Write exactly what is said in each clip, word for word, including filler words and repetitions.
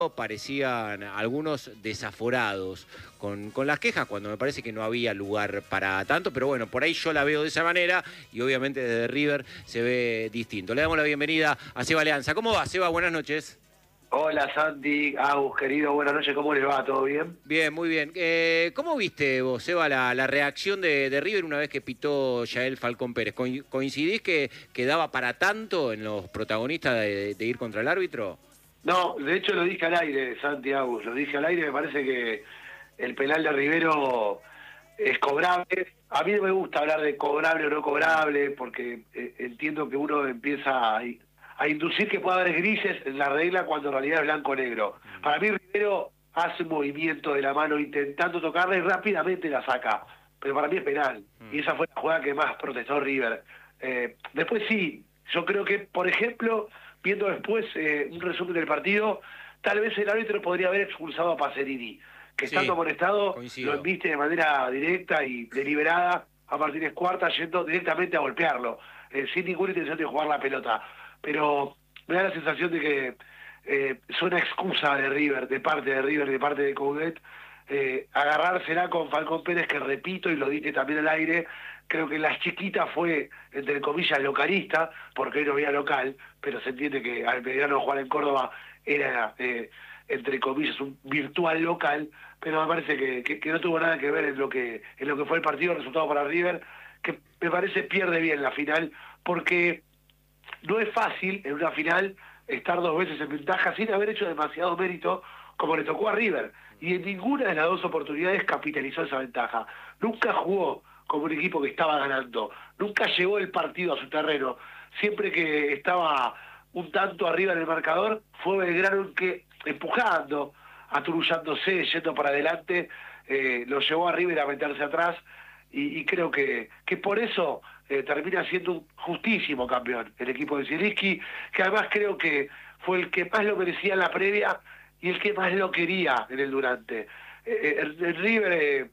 parecían algunos desaforados con, con las quejas, cuando me parece que no había lugar para tanto, pero bueno, por ahí yo la veo de esa manera y obviamente desde River se ve distinto. Le damos la bienvenida a Seba Leanza. ¿Cómo va, Seba? Buenas noches. Hola Santi, Agus, querido, buenas noches, ¿cómo les va? ¿Todo bien? Bien, muy bien. Eh, ¿Cómo viste vos, Seba, la, la reacción de, de River una vez que pitó Yael Falcón Pérez? ¿Co- ¿Coincidís que, que daba para tanto en los protagonistas de, de ir contra el árbitro? No, de hecho lo dije al aire, Santi, Agus, lo dije al aire, me parece que el penal de Rivero es cobrable. A mí no me gusta hablar de cobrable o no cobrable, porque eh, entiendo que uno empieza a, a inducir que puede haber grises en la regla cuando en realidad es blanco-negro. Para mí Rivero hace un movimiento de la mano intentando tocarla y rápidamente la saca, pero para mí es penal, y esa fue la jugada que más protestó River. Eh, después sí, yo creo que, por ejemplo, viendo después eh, un resumen del partido, tal vez el árbitro podría haber expulsado a Pacerini, que Sí, estando amonestado coincido. lo embiste de manera directa y deliberada a Martínez Cuarta, yendo directamente a golpearlo, eh, sin ninguna intención de jugar la pelota. Pero me da la sensación de que eh, es una excusa de River, de parte de River, de parte de Coudet, eh, agarrársela con Falcón Pérez, que repito, y lo dije también al aire, creo que la chiquita fue, entre comillas, localista, porque él no había local, pero se entiende que al Belgrano jugar en Córdoba era, eh, entre comillas, un virtual local, pero me parece que, que, que no tuvo nada que ver en lo que en lo que fue el partido, el resultado para River, que me parece pierde bien la final, porque no es fácil en una final estar dos veces en ventaja sin haber hecho demasiado mérito, como le tocó a River, y en ninguna de las dos oportunidades capitalizó esa ventaja. Nunca jugó como un equipo que estaba ganando, nunca llevó el partido a su terreno. Siempre que estaba un tanto arriba en el marcador, fue Belgrano el que, empujando, aturullándose, yendo para adelante, eh, lo llevó a River a meterse atrás, y, y creo que, que por eso eh, termina siendo un justísimo campeón el equipo de Zielinski, que además creo que fue el que más lo merecía en la previa y el que más lo quería en el durante. Eh, el, el River, eh,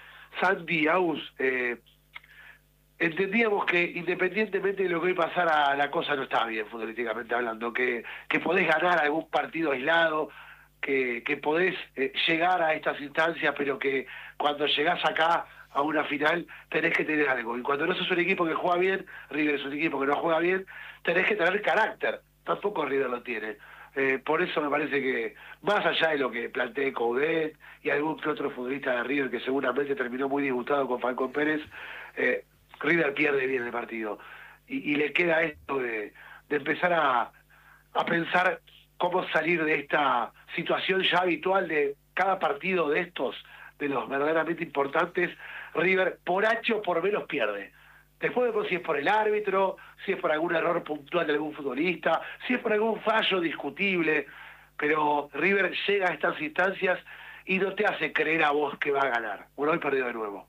Santi, Aus, eh, entendíamos que independientemente de lo que hoy pasara, la cosa no estaba bien futbolísticamente hablando, que, que podés ganar algún partido aislado, que, que podés eh, llegar a estas instancias, pero que cuando llegás acá a una final tenés que tener algo. Y cuando no sos un equipo que juega bien, River es un equipo que no juega bien, tenés que tener carácter. Tampoco River lo tiene. Eh, por eso me parece que, más allá de lo que planteé Coudet y algún que otro futbolista de River que seguramente terminó muy disgustado con Falcón Pérez, eh, River pierde bien el partido. Y, y le queda esto de, de empezar a, a pensar cómo salir de esta situación ya habitual de cada partido de estos, de los verdaderamente importantes. River, por H o por B, los pierde. Después vemos si es por el árbitro, si es por algún error puntual de algún futbolista, si es por algún fallo discutible, pero River llega a estas instancias y no te hace creer a vos que va a ganar. Bueno, hoy perdió de nuevo.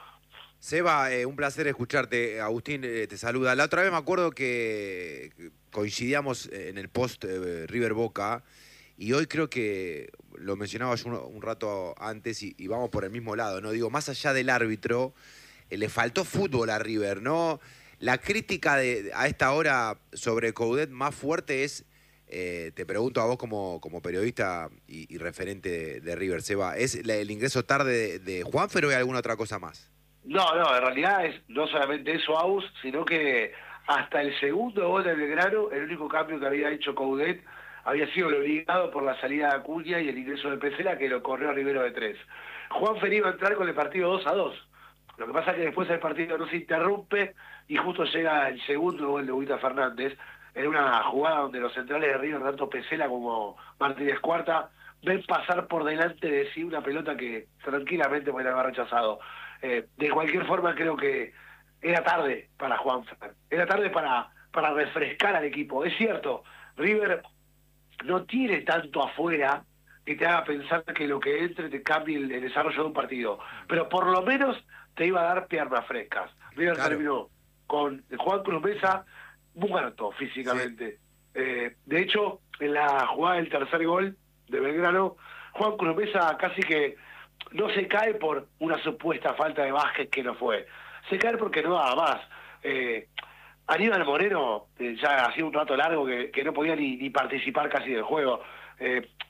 Seba, eh, un placer escucharte. Agustín eh, te saluda. La otra vez me acuerdo que coincidíamos en el post eh, River Boca y hoy creo que lo mencionabas un, un rato antes y, y vamos por el mismo lado, ¿no? Digo, más allá del árbitro, eh, le faltó fútbol a River, ¿no? La crítica de, a esta hora sobre Coudet más fuerte es, eh, te pregunto a vos como, como periodista y, y referente de, de River, Seba, ¿es la, el ingreso tarde de, de Juanfer o hay alguna otra cosa más? No, no, en realidad es no solamente eso, Aus, sino que hasta el segundo gol del Belgrano, el único cambio que había hecho Coudet había sido el obligado por la salida de Acuña y el ingreso de Pesela, que lo corrió a Rivero de tres. Juanfer iba a entrar con el partido dos a dos. Lo que pasa es que después el partido no se interrumpe y justo llega el segundo gol de Huguita Fernández en una jugada donde los centrales de River, tanto Pesela como Martínez Cuarta, ven pasar por delante de sí una pelota que tranquilamente puede haber rechazado. Eh, de cualquier forma creo que era tarde para Juanfer, era tarde para, para refrescar al equipo. Es cierto, River no tiene tanto afuera que te haga pensar que lo que entre te cambie el, el desarrollo de un partido, pero por lo menos te iba a dar piernas frescas. River Claro. terminó con Juan Cruz Mesa muerto físicamente. Sí. Eh, de hecho, en la jugada del tercer gol de Belgrano, Juan Cruz Mesa casi que no se cae por una supuesta falta de Vázquez que no fue, se cae porque no daba más. Eh, Aníbal Moreno eh, ya hacía un rato largo que, que no podía ni, ni participar casi del juego. Eh,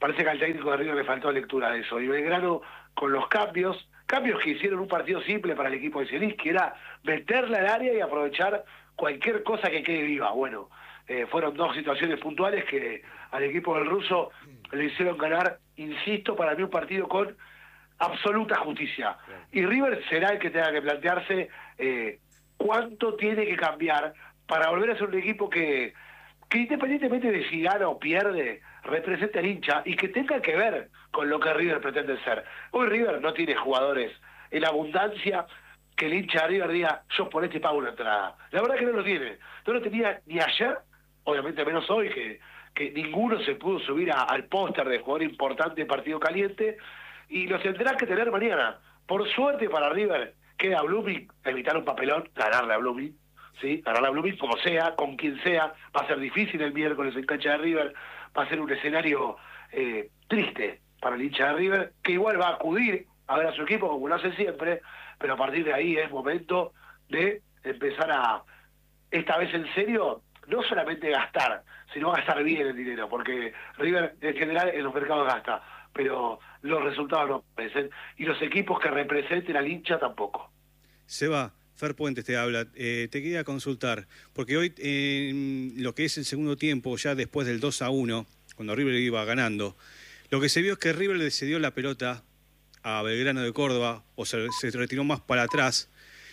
parece que al técnico de River le faltó lectura de eso. Y Belgrano, con los cambios, cambios que hicieron un partido simple para el equipo de Celis, que era meterla al área y aprovechar cualquier cosa que quede viva. Bueno, eh, fueron dos situaciones puntuales que al equipo del ruso le hicieron ganar, insisto, para mí un partido con absoluta justicia. Y River será el que tenga que plantearse eh, cuánto tiene que cambiar para volver a ser un equipo que, que independientemente de si gana o pierde, represente al hincha y que tenga que ver con lo que River pretende ser. Hoy River no tiene jugadores en abundancia que el hincha de River diga, yo por este pago una entrada. La verdad que no lo tiene. No lo tenía ni ayer, obviamente menos hoy, que, que ninguno se pudo subir a, al póster de jugador importante de partido caliente, y los tendrá que tener mañana. Por suerte para River, queda Blooming, evitar un papelón, ganarle a Blooming, ¿sí? Ganarle a Blooming como sea, con quien sea. Va a ser difícil el miércoles en cancha de River, va a ser un escenario eh, triste para el hincha de River, que igual va a acudir a ver a su equipo como lo hace siempre, pero a partir de ahí es momento de empezar a, esta vez en serio, no solamente gastar, sino gastar bien el dinero, porque River en general en los mercados gasta, pero los resultados no aparecen, y los equipos que representen al hincha tampoco. Seba, Fer Puentes te habla, eh, te quería consultar, porque hoy eh, lo que es el segundo tiempo, ya después del dos a uno, cuando River iba ganando, lo que se vio es que River le cedió la pelota a Belgrano de Córdoba, o se, se retiró más para atrás,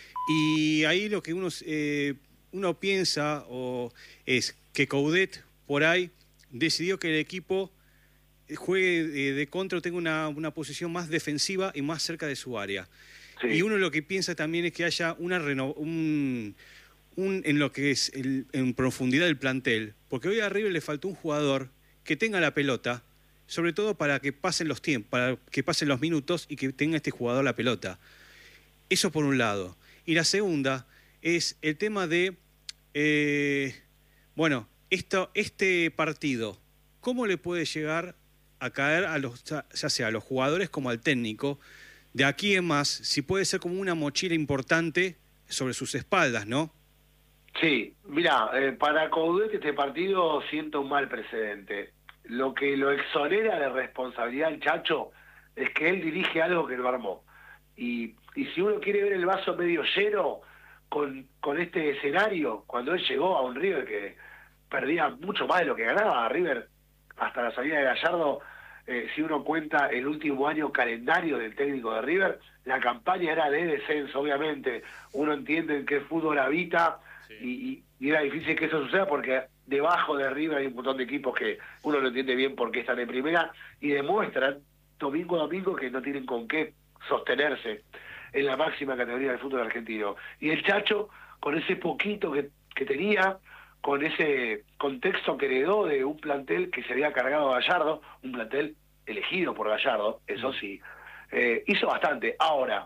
y ahí lo que uno, eh, uno piensa o es que Coudet por ahí decidió que el equipo juegue de, de contra o tenga una, una posición más defensiva y más cerca de su área. Sí. Y uno lo que piensa también es que haya una reno, un, un en lo que es el, en profundidad del plantel, porque hoy a River le faltó un jugador que tenga la pelota, sobre todo para que pasen los tiempos, para que pasen los minutos y que tenga este jugador la pelota. Eso por un lado. Y la segunda es el tema de, eh, bueno, esto, este partido, ¿cómo le puede llegar a caer a los, ya sea a los jugadores como al técnico, de aquí en más, si puede ser como una mochila importante sobre sus espaldas, ¿no? Sí, mira, eh, para Coudet este partido siento un mal precedente. Lo que lo exonera de responsabilidad al Chacho es que él dirige algo que no armó. Y, y si uno quiere ver el vaso medio lleno con, con este escenario, cuando él llegó a un River que perdía mucho más de lo que ganaba, a River hasta la salida de Gallardo, eh, si uno cuenta el último año calendario del técnico de River, la campaña era de descenso, obviamente. Uno entiende en qué fútbol habita, sí. y, y era difícil que eso suceda porque debajo de River hay un montón de equipos que uno no entiende bien por qué están en primera y demuestran domingo a domingo que no tienen con qué sostenerse en la máxima categoría del fútbol argentino. Y el Chacho, con ese poquito que, que tenía, con ese contexto que heredó de un plantel que se había cargado a Gallardo, un plantel elegido por Gallardo, eso sí, eh, hizo bastante. Ahora,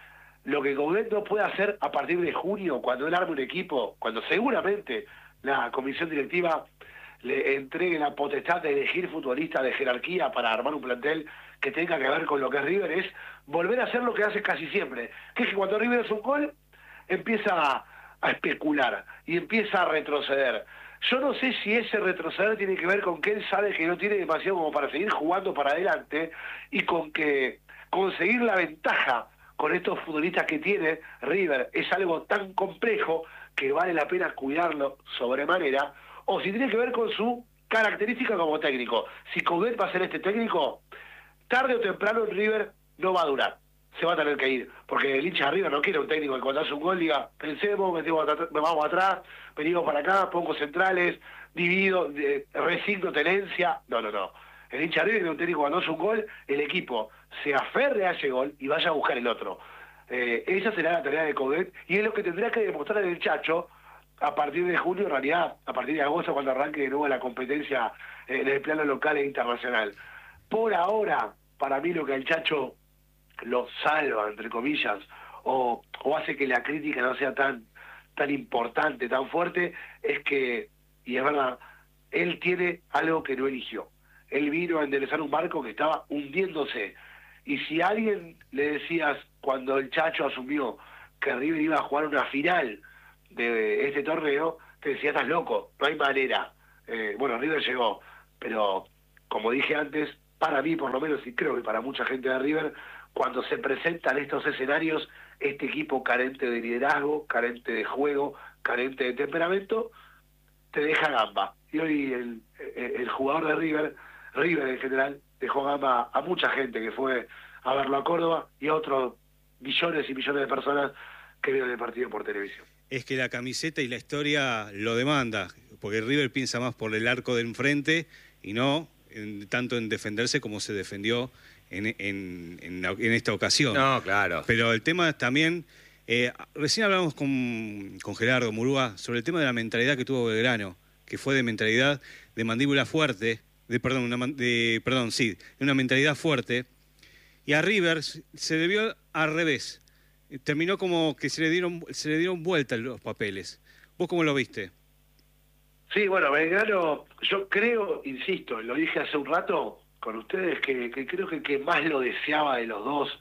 lo que Coudet no puede hacer a partir de junio, cuando él arme un equipo, cuando seguramente la comisión directiva le entregue la potestad de elegir futbolistas de jerarquía para armar un plantel que tenga que ver con lo que es River, es volver a hacer lo que hace casi siempre, que es que cuando River hace un gol, empieza a, a especular y empieza a retroceder. Yo no sé si ese retroceder tiene que ver con que él sabe que no tiene demasiado como para seguir jugando para adelante y con que conseguir la ventaja con estos futbolistas que tiene River es algo tan complejo que vale la pena cuidarlo sobremanera, o si tiene que ver con su característica como técnico. Si Coudet va a ser este técnico, tarde o temprano en River no va a durar, se va a tener que ir, porque el hincha de River no quiere un técnico que cuando hace un gol diga, pensemos, metemos atrás, vamos atrás, venimos para acá, pongo centrales, divido, eh, resigno tenencia. No, no, no. El hincha de River quiere un técnico cuando hace un gol, el equipo se aferre a ese gol y vaya a buscar el otro. Eh, esa será la tarea de Coudet y es lo que tendrá que demostrar el Chacho a partir de junio, en realidad a partir de agosto, cuando arranque de nuevo la competencia eh, en el plano local e internacional. Por ahora, para mí lo que el Chacho lo salva, entre comillas, o, o hace que la crítica no sea tan, tan importante, tan fuerte, es que, y es verdad, él tiene algo que no eligió. Él vino a enderezar un barco que estaba hundiéndose. Y si a alguien le decías, cuando el Chacho asumió que River iba a jugar una final de este torneo, te decía, estás loco, no hay manera. Eh, bueno, River llegó, pero como dije antes, para mí por lo menos, y creo que para mucha gente de River, cuando se presentan estos escenarios, este equipo carente de liderazgo, carente de juego, carente de temperamento, te deja gamba. Y hoy el, el, el jugador de River, River en general, dejó gamba a mucha gente que fue a verlo a Córdoba y a otros millones y millones de personas que vieron el partido por televisión. Es que la camiseta y la historia lo demanda, porque River piensa más por el arco de enfrente y no en, tanto en defenderse como se defendió en, en, en, en esta ocasión. No, claro. Pero el tema también, eh, recién hablamos con, con Gerardo Murúa sobre el tema de la mentalidad que tuvo Belgrano, que fue de mentalidad de mandíbula fuerte, de perdón, una, de, perdón, sí, de una mentalidad fuerte, y a River se le vio al revés. Terminó como que se le dieron se le dieron vuelta los papeles. ¿Vos cómo lo viste? Sí, bueno, Belgrano, yo creo, insisto, lo dije hace un rato con ustedes, que, que creo que el que más lo deseaba de los dos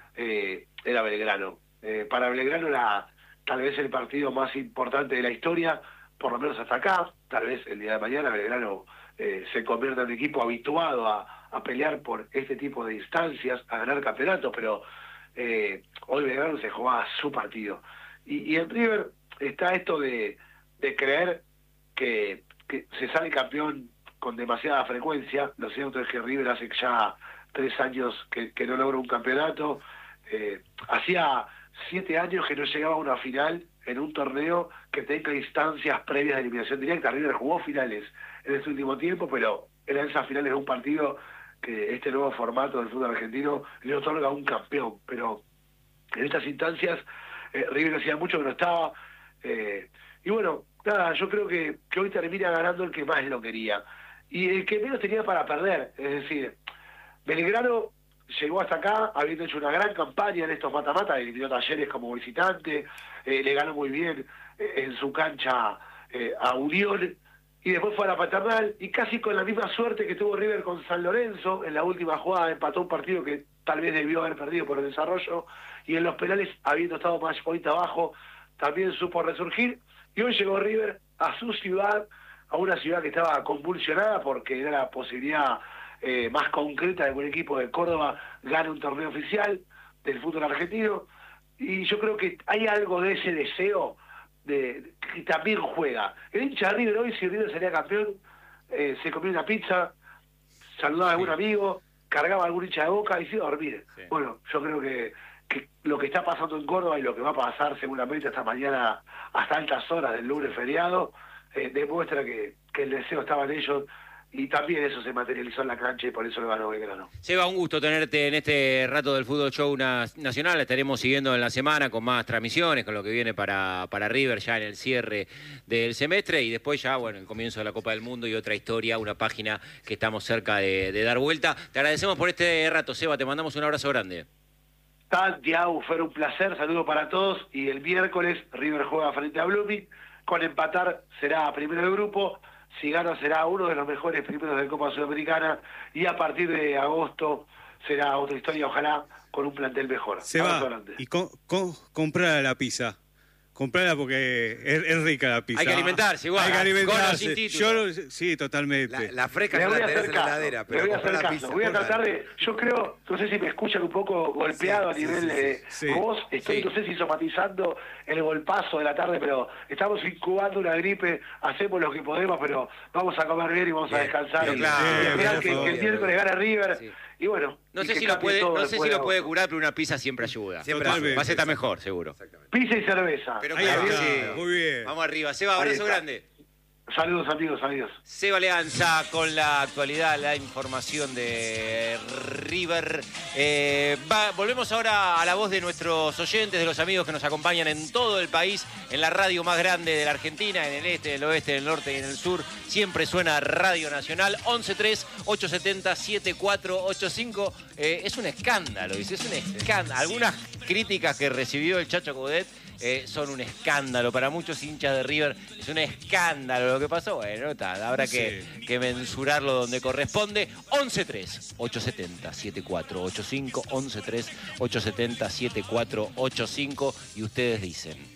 eh, era Belgrano. Eh, para Belgrano era tal vez el partido más importante de la historia, por lo menos hasta acá. Tal vez el día de mañana Belgrano eh, se convierta en un equipo habituado a, a pelear por este tipo de instancias, a ganar campeonatos, pero eh, hoy Belgrano se jugaba su partido. Y, y en River está esto de, de creer que, que se sale campeón con demasiada frecuencia. Lo cierto es que River hace ya tres años que, que no logra un campeonato. Eh, hacía siete años que no llegaba a una final en un torneo que tenga instancias previas de eliminación directa. River jugó finales en este último tiempo, pero eran esas finales de un partido que este nuevo formato del fútbol argentino le otorga a un campeón. Pero en estas instancias eh, River hacía mucho que no estaba. Eh, y bueno, nada, yo creo que, que hoy termina ganando el que más lo quería. Y el que menos tenía para perder. Es decir, Belgrano llegó hasta acá habiendo hecho una gran campaña en estos mata-mata, eliminó Talleres como visitante, eh, le ganó muy bien eh, en su cancha eh, a Unión, y después fue a la Paternal, y casi con la misma suerte que tuvo River con San Lorenzo, en la última jugada empató un partido que tal vez debió haber perdido por el desarrollo, y en los penales, habiendo estado más point abajo, también supo resurgir, y hoy llegó River a su ciudad, a una ciudad que estaba convulsionada porque era la posibilidad eh, más concreta de que un equipo de Córdoba gane un torneo oficial del fútbol argentino, y yo creo que hay algo de ese deseo de que también juega. El hincha de River hoy, si River salía campeón, eh, se comía una pizza, saludaba a algún amigo, cargaba a algún hincha de Boca y se iba a dormir. Sí. Bueno, yo creo que, que lo que está pasando en Córdoba y lo que va a pasar seguramente hasta mañana, hasta altas horas del lunes feriado, eh, demuestra que, que el deseo estaba en ellos, y también eso se materializó en la cancha y por eso lo ganó Belgrano. Seba, un gusto tenerte en este rato del Fútbol Show Nacional. Estaremos siguiendo en la semana con más transmisiones, con lo que viene para, para River ya en el cierre del semestre, y después ya, bueno, el comienzo de la Copa del Mundo y otra historia, una página que estamos cerca de, de dar vuelta. Te agradecemos por este rato, Seba, te mandamos un abrazo grande. Santiago, fue un placer, saludo para todos, y el miércoles River juega frente a Blooming, con empatar será primero del grupo. Si gana será uno de los mejores primeros de Copa Sudamericana, y a partir de agosto será otra historia, ojalá con un plantel mejor. Se va, y co co comprar la pizza. Comprarla porque es, es rica la pizza. Hay que alimentarse igual. Hay que alimentarse. Sin Yo, sí, totalmente. La, la fresca no la tenés en la heladera, pero comprar la pizza. Voy a tratar de, yo creo, no sé si me escuchan un poco golpeado sí, a nivel de sí, sí, voz, estoy, sí. no sé si somatizando el golpazo de la tarde, pero estamos incubando una gripe, hacemos lo que podemos, pero vamos a comer bien y vamos bien, a descansar. Bien, y, claro, y esperar que, que el miércoles gane River. Sí. Y bueno, no sé, si lo, puede, no sé si lo puede curar, pero una pizza siempre ayuda. Siempre ayuda. Va a estar mejor, seguro. Pizza y cerveza. Pero claro, sí. Muy bien. Vamos arriba. Seba, abrazo grande. Saludos, amigos, amigos. Seba Leanza con la actualidad, la información de River. Eh, va, volvemos ahora a la voz de nuestros oyentes, de los amigos que nos acompañan en todo el país, en la radio más grande de la Argentina, en el este, en el oeste, en el norte y en el sur. Siempre suena Radio Nacional. once tres, ocho siete cero, siete cuatro ocho cinco. Eh, es un escándalo, dice, es un escándalo. Algunas críticas que recibió el Chacho Coudet Eh, son un escándalo para muchos hinchas de River. Es un escándalo lo que pasó. Bueno, tal, habrá que, sí. que mensurarlo donde corresponde. once tres, ocho siete cero, siete cuatro ocho cinco. once tres, ocho siete cero, siete cuatro ocho cinco. Y ustedes dicen...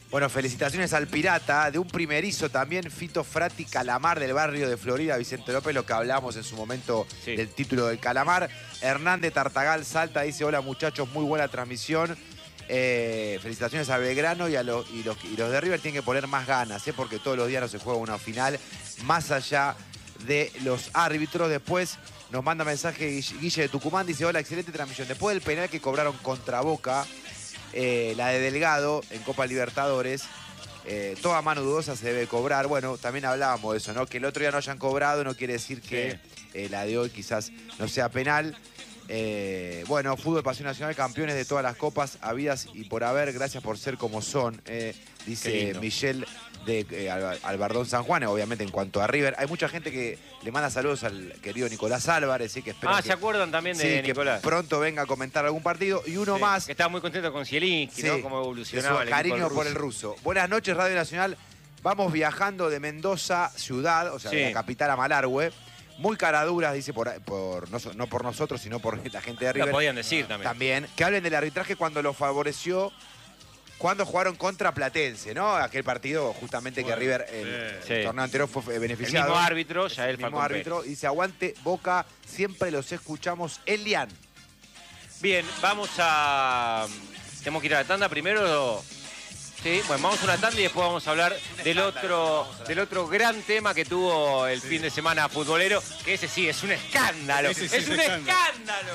Bueno, felicitaciones al Pirata, de un primerizo también, Fito Frati Calamar del barrio de Florida, Vicente López, lo que hablamos en su momento sí. del título del Calamar. Hernández Tartagal Salta dice, hola muchachos, muy buena transmisión. Eh, felicitaciones a Belgrano y, a lo, y, los, y los de River tienen que poner más ganas, ¿eh? porque todos los días no se juega una final, más allá de los árbitros. Después nos manda mensaje Guille de Tucumán, dice, hola, excelente transmisión. Después del penal que cobraron contra Boca, Eh, la de Delgado en Copa Libertadores, eh, toda mano dudosa se debe cobrar. Bueno, también hablábamos de eso, ¿no? Que el otro día no hayan cobrado no quiere decir que sí. eh, la de hoy quizás no sea penal. Eh, bueno, Fútbol Pasión Nacional, campeones de todas las copas habidas y por haber, gracias por ser como son, eh, dice Michelle de eh, Albardón San Juan. Obviamente en cuanto a River, hay mucha gente que le manda saludos al querido Nicolás Álvarez, ¿sí? que espera Ah, que, ¿se acuerdan también de sí, Nicolás? Que pronto venga a comentar algún partido. Y uno sí, más. Que estaba muy contento con Zielinski, sí, ¿no? Cómo evolucionaba el cariño equipo por el ruso. Buenas noches, Radio Nacional. Vamos viajando de Mendoza, ciudad, o sea, sí. de la capital a Malargüe. Muy caraduras, dice, por, por no, no por nosotros, sino por la gente de River. Lo podían decir también. También. Que hablen del arbitraje cuando lo favoreció, cuando jugaron contra Platense, ¿no? Aquel partido justamente bueno, que River en el, sí. el torneo anterior fue beneficiado. El mismo árbitro, ya él El mismo árbitro. Dice, aguante Boca, siempre los escuchamos. Elian. Bien, vamos a... Tenemos que ir a la tanda primero. Sí, bueno, vamos a una tanda y después vamos a hablar del otro, del otro gran tema que tuvo el sí. fin de semana futbolero, que ese sí es un escándalo. Ese sí es, es un escándalo. escándalo.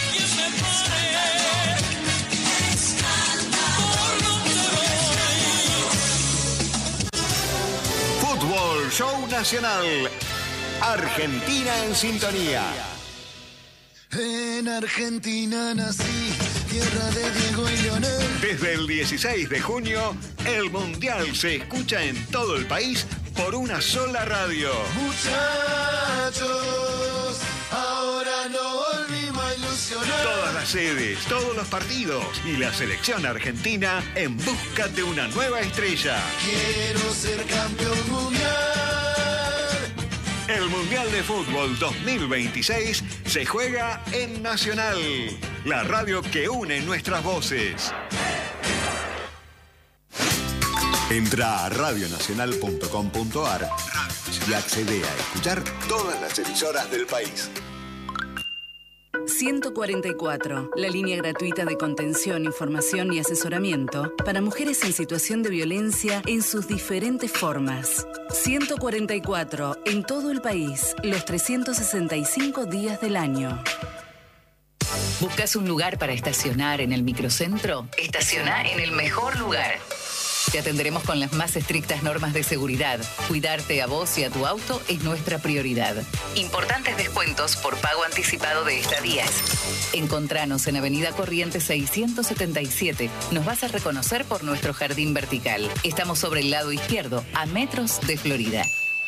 Fútbol Show Nacional. Argentina en sintonía. En Argentina nací, tierra de Diego y Leonel. Desde el dieciséis de junio, el Mundial se escucha en todo el país por una sola radio. Muchachos, ahora no volvimos a ilusionar. Todas las sedes, todos los partidos y la selección argentina en busca de una nueva estrella. Quiero ser campeón mundial. El Mundial de Fútbol dos mil veintiséis se juega en Nacional, la radio que une nuestras voces. Entra a radio nacional punto com punto a r y accede a escuchar todas las emisoras del país. ciento cuarenta y cuatro, la línea gratuita de contención, información y asesoramiento para mujeres en situación de violencia en sus diferentes formas. ciento cuarenta y cuatro, en todo el país, los trescientos sesenta y cinco días del año. ¿Buscas un lugar para estacionar en el microcentro? Estaciona en el mejor lugar. Te atenderemos con las más estrictas normas de seguridad. Cuidarte a vos y a tu auto es nuestra prioridad. Importantes descuentos por pago anticipado de estadías. Encontranos en Avenida Corrientes seiscientos setenta y siete. Nos vas a reconocer por nuestro jardín vertical. Estamos sobre el lado izquierdo, a metros de Florida.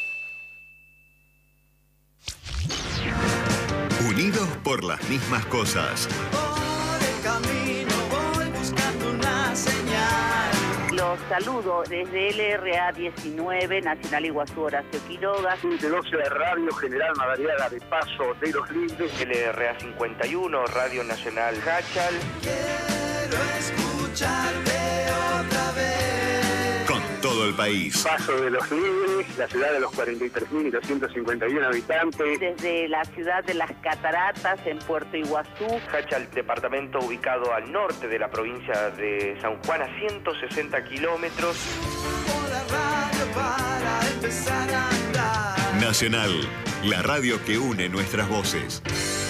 Unidos por las mismas cosas. Por el camino voy buscando una señal. Los saludo desde L R A diecinueve, Nacional Iguazú Horacio Quiroga. De doce de Radio General Madariaga de Paso de los Lindes. L R A cincuenta y uno, Radio Nacional Hachal. Quiero escucharte otra vez. Con todo el país. Paso de los Lindes, la ciudad de los cuarenta y tres mil doscientos cincuenta y uno habitantes. Desde la ciudad de Las Cataratas, en Puerto Iguazú. Hachal, departamento ubicado al norte de la provincia de San Juan, a ciento sesenta kilómetros. Para empezar a andar. Nacional, la radio que une nuestras voces.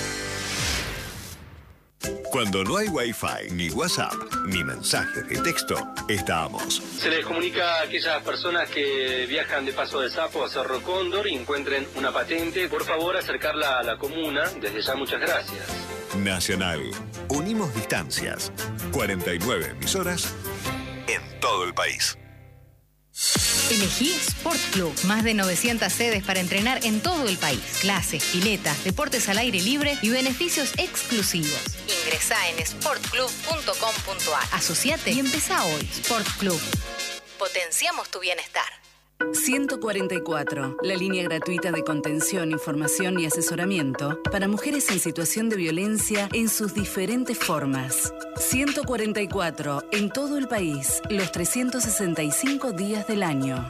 Cuando no hay Wi-Fi, ni WhatsApp, ni mensajes de texto, estamos. Se les comunica a aquellas personas que viajan de Paso de Sapo a Cerro Cóndor y encuentren una patente, por favor acercarla a la comuna. Desde ya, muchas gracias. Nacional, unimos distancias. cuarenta y nueve emisoras en todo el país. Elegí Sport Club. Más de novecientas sedes para entrenar en todo el país. Clases, piletas, deportes al aire libre y beneficios exclusivos. Ingresá en sport club punto com punto a r. Asociate y empezá hoy. Sport Club. Potenciamos tu bienestar. ciento cuarenta y cuatro, la línea gratuita de contención, información y asesoramiento para mujeres en situación de violencia en sus diferentes formas. ciento cuarenta y cuatro, en todo el país, los trescientos sesenta y cinco días del año.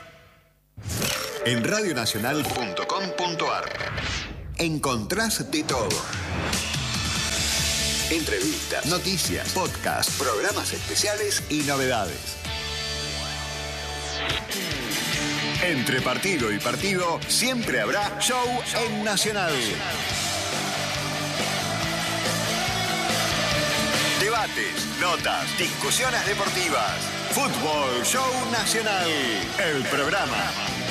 En radio nacional punto com punto ar encontrás de todo. Entrevistas, noticias, podcasts, programas especiales y novedades. Entre partido y partido siempre habrá show en Nacional. Debates, notas, discusiones deportivas. Fútbol Show Nacional, el programa.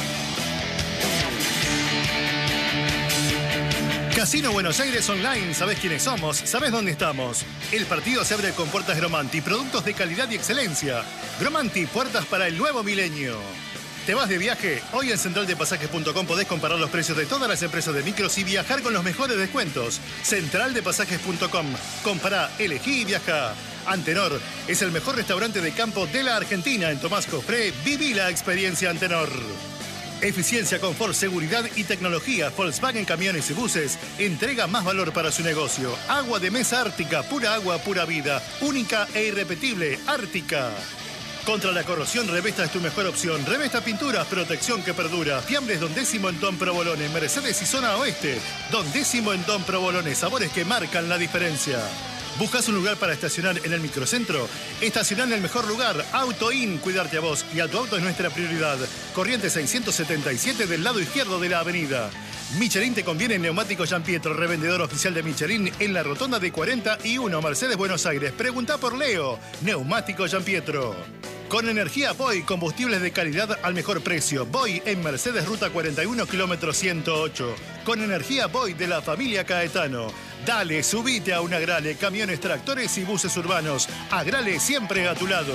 Casino Buenos Aires Online, ¿sabés quiénes somos? ¿Sabés dónde estamos? El partido se abre con puertas Gromanti, productos de calidad y excelencia. Gromanti, puertas para el nuevo milenio. ¿Te vas de viaje? Hoy en central de pasajes punto com podés comparar los precios de todas las empresas de micros y viajar con los mejores descuentos. central de pasajes punto com. Compará, elegí y viaja. Antenor es el mejor restaurante de campo de la Argentina. En Tomás Cofré, viví la experiencia Antenor. Eficiencia, confort, seguridad y tecnología. Volkswagen Camiones y Buses entrega más valor para su negocio. Agua de mesa Ártica, pura agua, pura vida. Única e irrepetible, Ártica. Contra la corrosión, Revesta es tu mejor opción. Revesta Pinturas, protección que perdura. Fiambres Don Décimo en Don Provolone. Mercedes y Zona Oeste. Don Décimo en Don Provolone. Sabores que marcan la diferencia. ¿Buscas un lugar para estacionar en el microcentro? Estacionar en el mejor lugar. AutoIn, cuidarte a vos y a tu auto es nuestra prioridad. Corrientes seiscientos setenta y siete del lado izquierdo de la avenida. Michelin te conviene en Neumático Gian Pietro, revendedor oficial de Michelin en la rotonda de cuarenta y uno, Mercedes, Buenos Aires. Pregunta por Leo. Neumático Gian Pietro. Con energía Boy, combustibles de calidad al mejor precio. Boy en Mercedes, ruta cuarenta y uno, kilómetro ciento ocho. Con energía Boy de la familia Caetano. Dale, subite a un Agrale, camiones, tractores y buses urbanos. Agrale siempre a tu lado.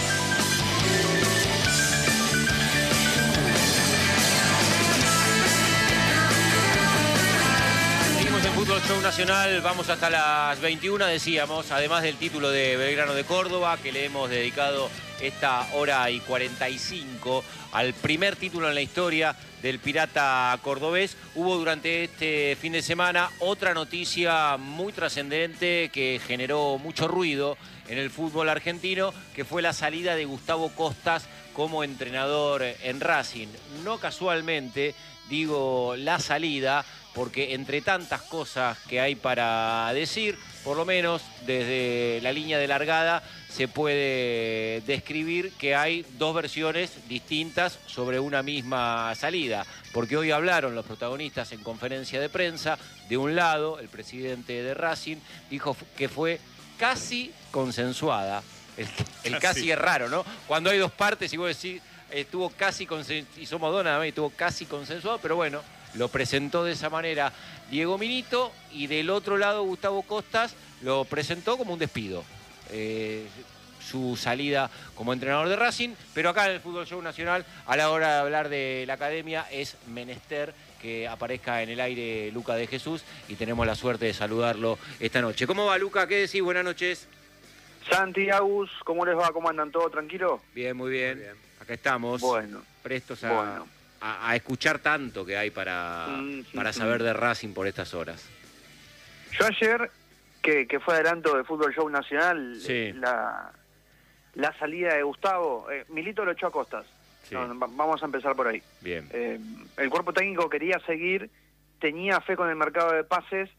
Seguimos en Fútbol Show Nacional, vamos hasta las veintiuna, decíamos, además del título de Belgrano de Córdoba, que le hemos dedicado esta hora y cuarenta y cinco al primer título en la historia del Pirata cordobés. Hubo durante este fin de semana otra noticia muy trascendente que generó mucho ruido en el fútbol argentino, que fue la salida de Gustavo Costas como entrenador en Racing. No casualmente digo la salida, porque entre tantas cosas que hay para decir, por lo menos desde la línea de largada se puede describir que hay dos versiones distintas sobre una misma salida, porque hoy hablaron los protagonistas en conferencia de prensa. De un lado, el presidente de Racing dijo que fue casi consensuada. El, el casi. casi es raro, ¿no? Cuando hay dos partes y vos decís, estuvo casi consensuado, y somos dos nada más, estuvo casi consensuado, pero bueno, lo presentó de esa manera Diego Milito, y del otro lado Gustavo Costas lo presentó como un despido. Eh, su salida como entrenador de Racing, pero acá en el Fútbol Show Nacional, a la hora de hablar de la academia, es menester que aparezca en el aire Luca de Jesús, y tenemos la suerte de saludarlo esta noche. ¿Cómo va, Luca? ¿Qué decís? Buenas noches. Santi, Agus, ¿cómo les va? ¿Cómo andan? ¿Todo tranquilo? Bien, muy bien. Muy bien. Acá estamos, bueno, prestos a, bueno. a, a escuchar tanto que hay para, mm, para saber de Racing por estas horas. Yo ayer, que, que fue adelanto de Fútbol Show Nacional, sí. la, la salida de Gustavo, eh, Milito lo echó a Costas. Sí. No, vamos a empezar por ahí. Bien. Eh, el cuerpo técnico quería seguir, tenía fe con el mercado de pases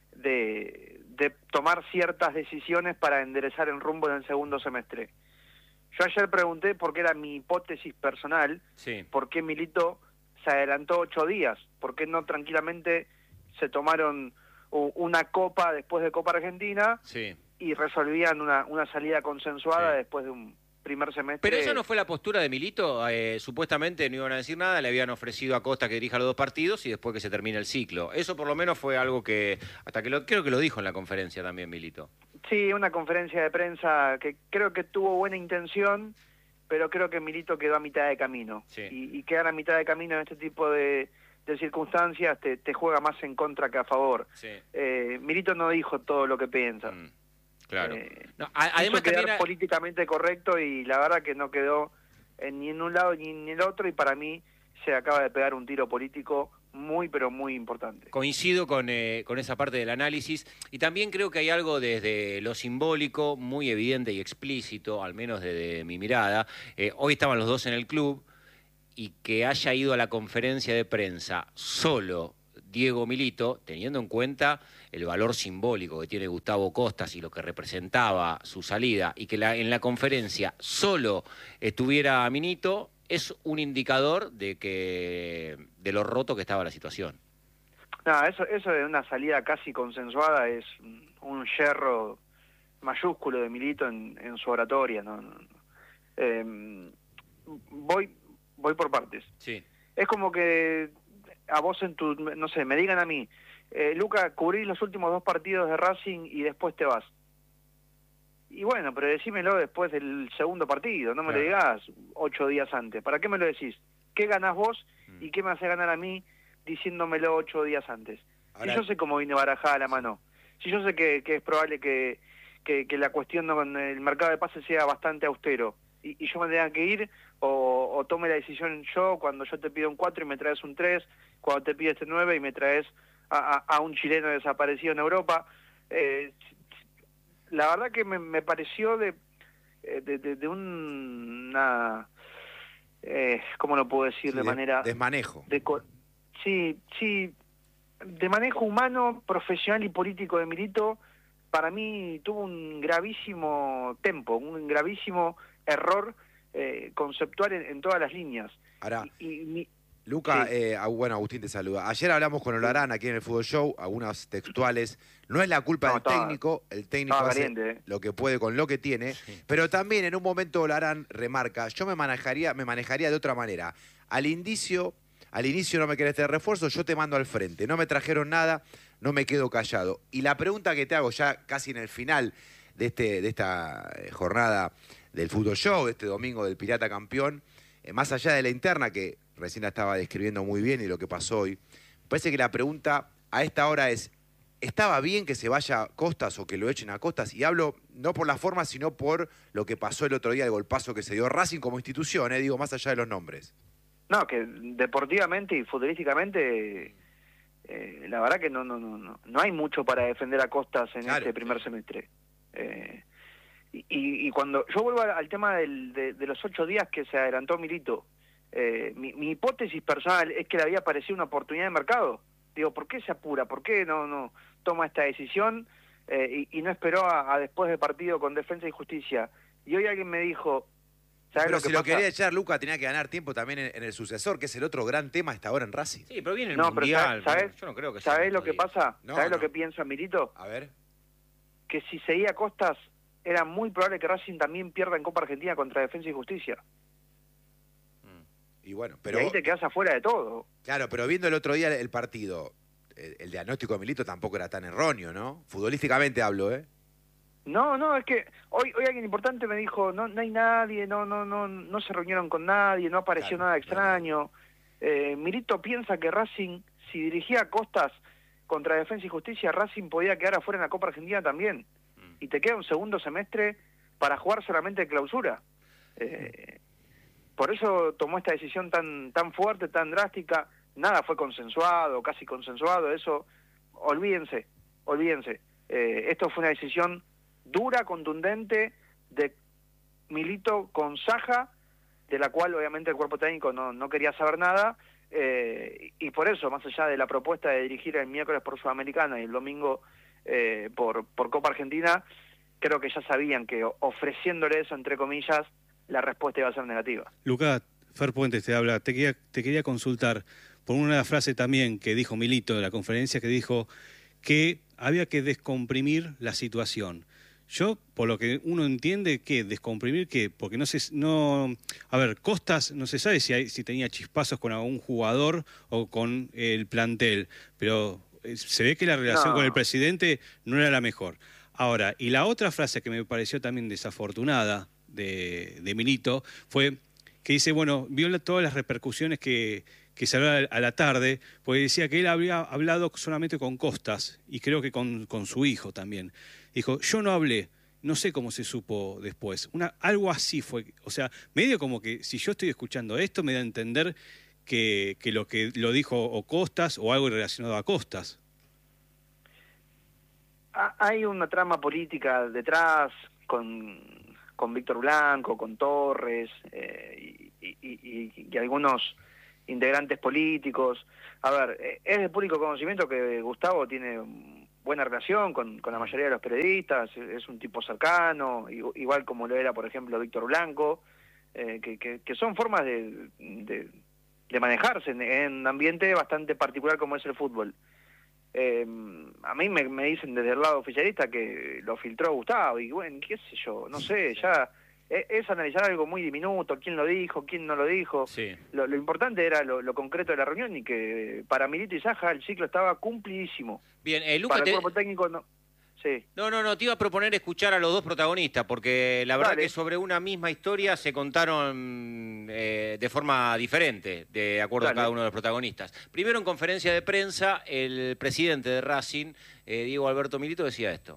de, de tomar ciertas decisiones para enderezar el rumbo en el segundo semestre. Yo ayer pregunté, porque era mi hipótesis personal, sí. por qué Milito se adelantó ocho días, por qué no tranquilamente se tomaron una copa después de Copa Argentina, sí. y resolvían una, una salida consensuada, sí. después de un primer semestre. Pero esa no fue la postura de Milito. Eh, supuestamente no iban a decir nada, le habían ofrecido a Costa que dirija los dos partidos y después que se termine el ciclo. Eso por lo menos fue algo que, hasta que lo, creo que lo dijo en la conferencia también Milito. Sí, una conferencia de prensa que creo que tuvo buena intención, pero creo que Milito quedó a mitad de camino. Sí. Y, y quedar a mitad de camino en este tipo de, de circunstancias te, te juega más en contra que a favor. Sí. Eh, Milito no dijo todo lo que piensa. Mm, claro. Eh, no, a, además quedar también... políticamente correcto, y la verdad que no quedó eh, ni en un lado ni en el otro, y para mí se acaba de pegar un tiro político muy, pero muy importante. Coincido con, eh, con esa parte del análisis, y también creo que hay algo desde lo simbólico muy evidente y explícito, al menos desde mi mirada. Eh, hoy estaban los dos en el club, y que haya ido a la conferencia de prensa solo Diego Milito, teniendo en cuenta el valor simbólico que tiene Gustavo Costas y lo que representaba su salida, y que la, en la conferencia solo estuviera Milito, es un indicador de que de lo roto que estaba la situación. No, eso, eso de una salida casi consensuada es un yerro mayúsculo de Milito en, en su oratoria. ¿no? Eh, voy, voy por partes. Sí. Es como que a vos en tu, no sé, me digan a mí, eh, Luca, cubrís los últimos dos partidos de Racing y después te vas. Y bueno, pero decímelo después del segundo partido, no me Claro. lo digas ocho días antes. ¿Para qué me lo decís? ¿Qué ganás vos y qué me hace ganar a mí diciéndomelo ocho días antes? Ahora- Si yo sé cómo viene barajada la mano, si yo sé que, que es probable que, que, que la cuestión con el mercado de pases sea bastante austero, y, y yo me tenga que ir, o, o tome la decisión yo cuando yo te pido un cuatro y me traes un tres, cuando te pido este nueve y me traes a, a, a un chileno desaparecido en Europa. Eh, la verdad que me, me pareció de, de, de, de una... Eh, ¿Cómo lo puedo decir? Sí, de, de- manera... desmanejo. De, co- sí, sí, de manejo humano, profesional y político de Milito. Para mí tuvo un gravísimo tempo, un gravísimo error eh, conceptual en, en todas las líneas. Ahora, Y, y mi- Luca, Sí. eh, ah, bueno, Agustín te saluda. Ayer hablamos con Olarán aquí en el Fútbol Show, algunas textuales. No es la culpa No, del estaba- técnico, el técnico estaba hace caliente, eh. lo que puede con lo que tiene, pero también en un momento Olarán remarca, yo me manejaría, me manejaría de otra manera. Al inicio, al inicio no me querés tener refuerzo, yo te mando al frente. No me trajeron nada, no me quedo callado. Y la pregunta que te hago ya casi en el final de, este, de esta eh, jornada del Fútbol Show, de este domingo del Pirata Campeón, eh, más allá de la interna que recién la estaba describiendo muy bien y lo que pasó hoy, me parece que la pregunta a esta hora es, ¿estaba bien que se vaya a Costas o que lo echen a Costas? Y hablo no por la forma, sino por lo que pasó el otro día, el golpazo que se dio Racing como institución, eh, digo, más allá de los nombres. No, que deportivamente y futbolísticamente, eh, la verdad que no, no, no, no, no hay mucho para defender a Costas en Claro. este primer semestre. Eh, y, y cuando yo vuelvo al, al tema del, de, de los ocho días que se adelantó Milito, eh, mi, mi hipótesis personal es que le había parecido una oportunidad de mercado. Digo, ¿por qué se apura? ¿Por qué no, no toma esta decisión eh, y, y no esperó a, a después del partido con Defensa y Justicia? Y hoy alguien me dijo, ¿sabes Pero lo que si lo pasa? quería echar, Luca, tenía que ganar tiempo también en, en el sucesor, que es el otro gran tema hasta ahora en Racing. Sí, pero viene el No, pero Mundial. ¿sabes? Yo no creo que sea ¿Sabés lo estos que días. pasa? No, ¿Sabés no. lo que piensa Milito? A ver. Que si seguía Costas, era muy probable que Racing también pierda en Copa Argentina contra Defensa y Justicia. Y bueno, pero... Y ahí te quedás afuera de todo. Claro, pero viendo el otro día el partido, el, el diagnóstico de Milito tampoco era tan erróneo, ¿no? Futbolísticamente hablo, ¿eh? No, no, es que hoy hoy alguien importante me dijo, no no hay nadie, no no no no se reunieron con nadie, no apareció Claro, nada extraño. Eh, Milito piensa que Racing, si dirigía a Costas contra Defensa y Justicia, Racing podía quedar afuera en la Copa Argentina también. Y te queda un segundo semestre para jugar solamente de clausura. Eh, por eso tomó esta decisión tan tan fuerte, tan drástica. Nada fue consensuado, casi consensuado, eso, olvídense, olvídense. Eh, esto fue una decisión dura, contundente, de Milito con Saja, de la cual obviamente el cuerpo técnico no, no quería saber nada, eh, y por eso, más allá de la propuesta de dirigir el miércoles por Sudamericana y el domingo eh, por, por Copa Argentina, creo que ya sabían que ofreciéndole eso, entre comillas, la respuesta iba a ser negativa. Lucas, Fer Puentes te habla. Te quería, te quería consultar por una frase también que dijo Milito en la conferencia, que dijo que había que descomprimir la situación. Yo, por lo que uno entiende, ¿qué? ¿Descomprimir qué? Porque no se... No, a ver, Costas no se sabe si, hay, si tenía chispazos con algún jugador o con el plantel, pero eh, se ve que la relación No. con el presidente no era la mejor. Ahora, y la otra frase que me pareció también desafortunada de, de Milito fue que dice, bueno, vio la- todas las repercusiones que, que se hablaba a la tarde, porque decía que él había hablado solamente con Costas y creo que con, con su hijo también. Dijo, yo no hablé no sé cómo se supo después. Una, algo así fue. O sea, medio como que si yo estoy escuchando esto, me da a entender que, que lo que lo dijo o Costas o algo relacionado a Costas. Hay una trama política detrás con, con Víctor Blanco, con Torres eh, y, y, y, y algunos integrantes políticos. A ver, es de público conocimiento que Gustavo tiene buena relación con, con la mayoría de los periodistas, es un tipo cercano, igual como lo era, por ejemplo, Víctor Blanco, eh, que, que, que son formas de, de, de manejarse en, en un ambiente bastante particular como es el fútbol. Eh, a mí me, me dicen desde el lado oficialista que lo filtró Gustavo, y bueno, qué sé yo, no sé, ya es, es analizar algo muy diminuto, quién lo dijo, quién no lo dijo. Sí. Lo, lo importante era lo, lo concreto de la reunión y que para Milito y Saja el ciclo estaba cumplidísimo. Bien, eh, Luca, para te... el cuerpo técnico no. Sí. No, no, no, te iba a proponer escuchar a los dos protagonistas, porque la verdad Dale. que sobre una misma historia se contaron eh, de forma diferente, de acuerdo Dale. a cada uno de los protagonistas. Primero, en conferencia de prensa, el presidente de Racing, eh, Diego Alberto Milito, decía esto.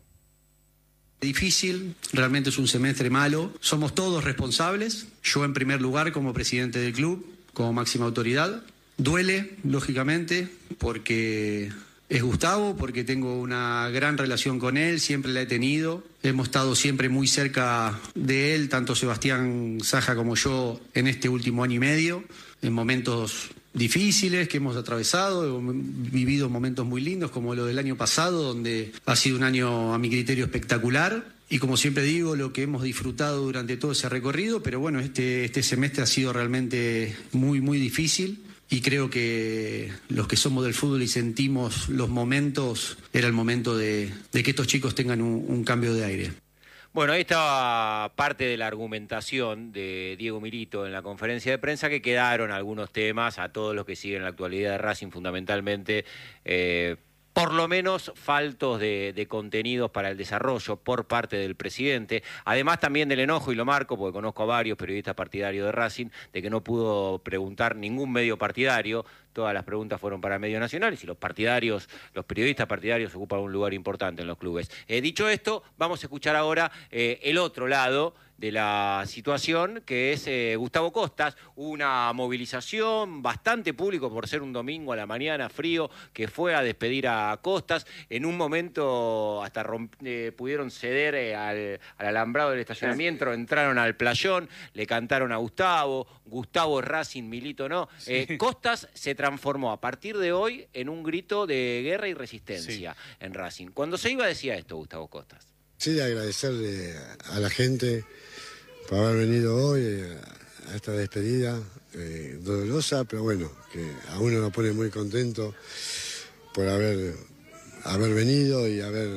Difícil, realmente es un semestre malo, somos todos responsables, yo en primer lugar como presidente del club, como máxima autoridad. Duele, lógicamente, porque es Gustavo, porque tengo una gran relación con él, siempre la he tenido. Hemos estado siempre muy cerca de él, tanto Sebastián Saja como yo, en este último año y medio, en momentos difíciles que hemos atravesado, hemos vivido momentos muy lindos como lo del año pasado, donde ha sido un año a mi criterio espectacular. Y como siempre digo, lo que hemos disfrutado durante todo ese recorrido, pero bueno, este, este semestre ha sido realmente muy, muy difícil. Y creo que los que somos del fútbol y sentimos los momentos, era el momento de, de que estos chicos tengan un, un cambio de aire. Bueno, ahí estaba parte de la argumentación de Diego Milito en la conferencia de prensa, que quedaron algunos temas a todos los que siguen la actualidad de Racing, fundamentalmente, eh, por lo menos faltos de, de contenidos para el desarrollo por parte del presidente. Además también del enojo, y lo marco porque conozco a varios periodistas partidarios de Racing, de que no pudo preguntar ningún medio partidario. Todas las preguntas fueron para medios nacionales y los partidarios, los periodistas partidarios ocupan un lugar importante en los clubes. Eh, dicho esto, vamos a escuchar ahora eh, el otro lado de la situación, que es eh, Gustavo Costas. Una movilización bastante público por ser un domingo a la mañana frío, que fue a despedir a Costas. En un momento hasta romp, eh, pudieron ceder eh, al, al alambrado del estacionamiento, entraron al playón, le cantaron a Gustavo, Gustavo Racing, Milito no. Eh, sí. Costas se transformó a partir de hoy en un grito de guerra y resistencia sí. en Racing. Cuando se iba decía esto Gustavo Costas. Sí, agradecerle a la gente por haber venido hoy a esta despedida eh, dolorosa, pero bueno, que a uno lo pone muy contento por haber, haber venido y haber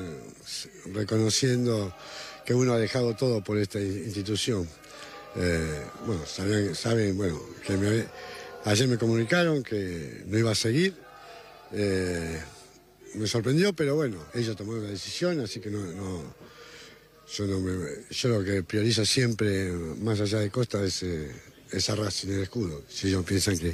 reconociendo que uno ha dejado todo por esta institución. Eh, bueno, saben, saben bueno, que me, ayer me comunicaron que no iba a seguir. Eh, me sorprendió, pero bueno, ellos tomaron la decisión, así que no... no Yo, no me, yo lo que priorizo siempre, más allá de Costa, es, eh, es a Racing el escudo. Si ellos piensan que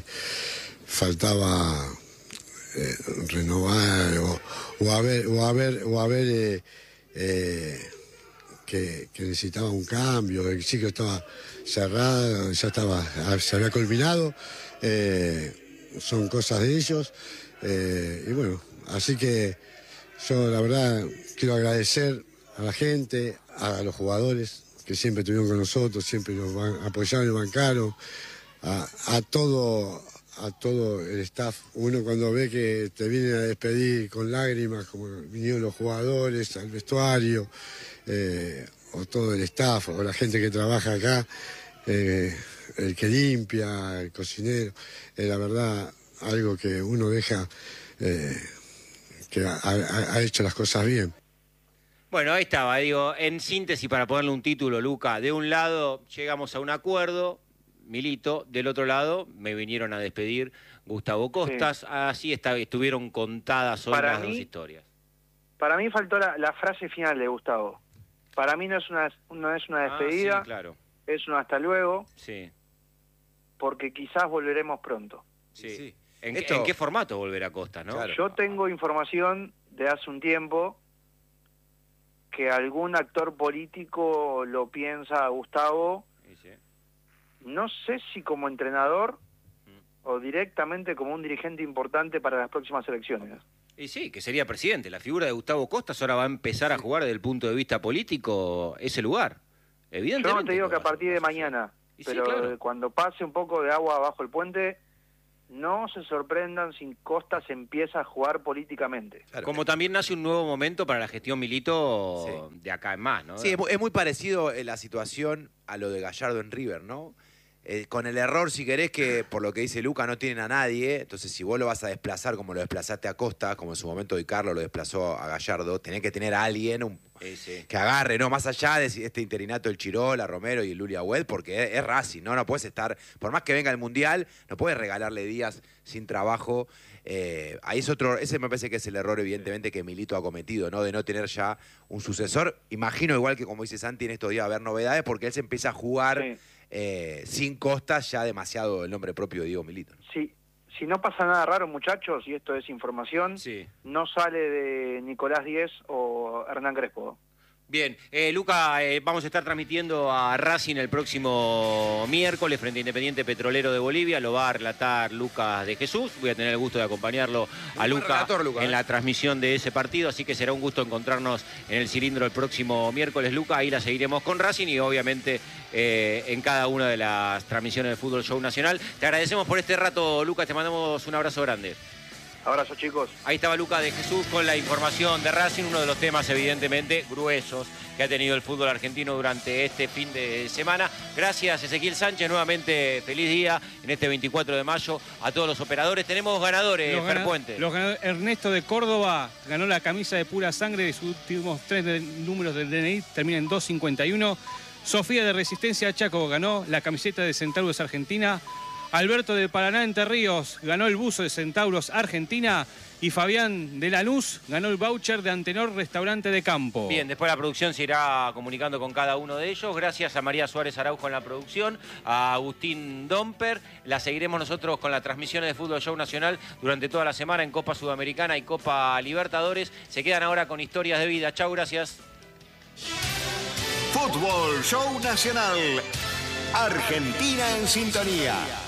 faltaba eh, renovar o, o haber, o haber, o haber eh, eh, que, que necesitaba un cambio, el ciclo estaba cerrado, ya estaba, se había culminado, eh, son cosas de ellos. Eh, y bueno, así que yo la verdad quiero agradecer a la gente, a los jugadores que siempre estuvieron con nosotros, siempre nos apoyaron y bancaron, a, a todo a todo el staff. Uno cuando ve que te vienen a despedir con lágrimas, como vinieron los jugadores al vestuario, eh, o todo el staff, o la gente que trabaja acá, eh, el que limpia, el cocinero, es la verdad algo que uno deja eh, que ha, ha, ha hecho las cosas bien. Bueno, ahí estaba, digo, en síntesis, para ponerle un título, Luca, de un lado llegamos a un acuerdo, Milito, del otro lado me vinieron a despedir Gustavo Costas, sí. Así está, estuvieron contadas hoy para las mí, dos historias. Para mí faltó la, la frase final de Gustavo. Para mí no es una, no es una despedida, ah, sí, claro. Es una hasta luego, sí. Porque quizás volveremos pronto. Sí. Sí. ¿En, Esto... ¿En qué formato volverá Costas, no? Claro. Yo tengo información de hace un tiempo que algún actor político lo piensa Gustavo, no sé si como entrenador o directamente como un dirigente importante para las próximas elecciones. Y sí, que sería presidente. La figura de Gustavo Costas ahora va a empezar a jugar desde el punto de vista político ese lugar. Evidentemente. Yo no te digo que a partir de mañana, Y sí, pero claro. cuando pase un poco de agua bajo el puente, no se sorprendan si Costas empieza a jugar políticamente. Como también nace un nuevo momento para la gestión Milito de acá en más, ¿no? Sí, es mu- es muy parecido eh, la situación a lo de Gallardo en River, ¿no? Eh, con el error, si querés, que por lo que dice Luca no tienen a nadie, entonces si vos lo vas a desplazar como lo desplazaste a Costa, como en su momento Di Carlo lo desplazó a Gallardo, tenés que tener a alguien un- que agarre, ¿no? Más allá de si- este interinato del Chirola, Romero y el Luli Agüed, porque es, es Racing, ¿no? No puedes estar, por más que venga el Mundial, no puedes regalarle días sin trabajo. Eh, ahí es otro, ese me parece que es el error, evidentemente, que Milito ha cometido, ¿no? De no tener ya un sucesor. Imagino, igual que como dice Santi, en estos días va a haber novedades, porque él se empieza a jugar eh, sin Costas, ya demasiado el nombre propio de Diego Milito, ¿no? Sí. Si no pasa nada raro, muchachos, y esto es información, no sale de Nicolás Díez o Hernán Crespo. Bien, eh, Luca, eh, vamos a estar transmitiendo a Racing el próximo miércoles frente a Independiente Petrolero de Bolivia. Lo va a relatar Lucas de Jesús. Voy a tener el gusto de acompañarlo a Muy buen Luca relator, Luca, en ¿eh? la transmisión de ese partido. Así que será un gusto encontrarnos en el cilindro el próximo miércoles, Luca. Ahí la seguiremos con Racing y obviamente eh, en cada una de las transmisiones de Fútbol Show Nacional. Te agradecemos por este rato, Lucas. Te mandamos un abrazo grande. Abrazo, chicos. Ahí estaba Lucas de Jesús con la información de Racing, uno de los temas evidentemente gruesos que ha tenido el fútbol argentino durante este fin de semana. Gracias, Ezequiel Sánchez, nuevamente feliz día en este veinticuatro de mayo a todos los operadores. Tenemos ganadores, Los, Fer gana- Puente. los ganadores. Ernesto de Córdoba ganó la camisa de pura sangre de sus últimos tres de- números del D N I, termina en dos cincuenta y uno. Sofía de Resistencia Chaco ganó la camiseta de Centauros Argentina. Alberto de Paraná Entre Ríos ganó el buzo de Centauros Argentina. Y Fabián de Lanús ganó el voucher de Antenor Restaurante de Campo. Bien, después la producción se irá comunicando con cada uno de ellos. Gracias a María Suárez Araujo en la producción, a Agustín Domper. La seguiremos nosotros con las transmisiones de Fútbol Show Nacional durante toda la semana en Copa Sudamericana y Copa Libertadores. Se quedan ahora con historias de vida. Chau, gracias. Fútbol Show Nacional. Argentina en sintonía.